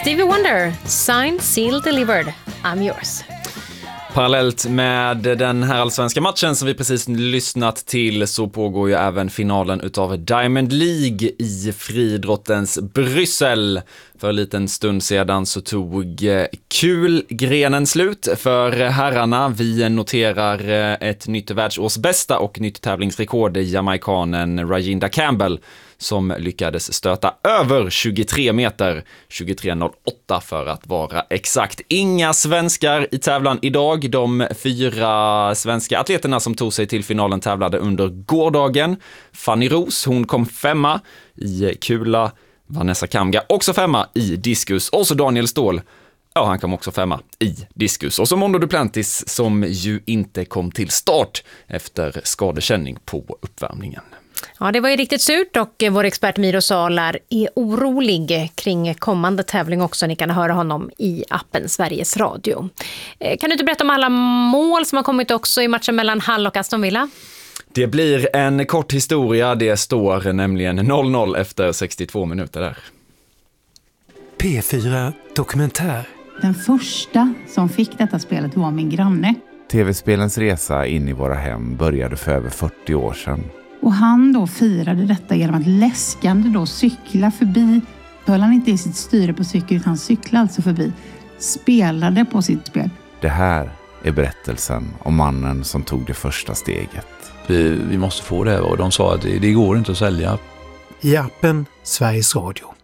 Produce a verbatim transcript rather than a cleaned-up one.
Stevie Wonder, Signed, Sealed, Delivered, I'm yours. Parallellt med den här allsvenska matchen som vi precis lyssnat till så pågår ju även finalen utav Diamond League i friidrottens Bryssel. För en liten stund sedan så tog kulgrenen slut för herrarna. Vi noterar ett nytt världsårsbästa och nytt tävlingsrekord i jamaikanen Rajinda Campbell som lyckades stöta över tjugotre meter, tjugotre noll åtta för att vara exakt. Inga svenskar i tävlan idag. De fyra svenska atleterna som tog sig till finalen tävlade under gårdagen. Fanny Ros, hon kom femma i kula. Vanessa Kamga också femma i diskus. Och så Daniel Ståhl, ja, han kom också femma i diskus. Och så Mondo Duplantis som ju inte kom till start efter skadekänning på uppvärmningen. Ja, det var ju riktigt surt och vår expert Miro Salar är orolig kring kommande tävling också. Ni kan höra honom i appen Sveriges Radio. Kan du inte berätta om alla mål som har kommit också i matchen mellan Hull och Aston Villa? Det blir en kort historia. Det står nämligen noll noll efter sextiotvå minuter där. P fyra Dokumentär. Den första som fick detta spelet var min granne. Tv-spelens resa in i våra hem började för över fyrtio år sedan. Och han då firade detta genom att läskande då cykla förbi. Höll han inte i sitt styre på cykel utan cyklade alltså förbi. Spelade på sitt spel. Det här är berättelsen om mannen som tog det första steget. Vi, vi måste få det och de sa att det, det går inte att sälja. I appen Sveriges Radio.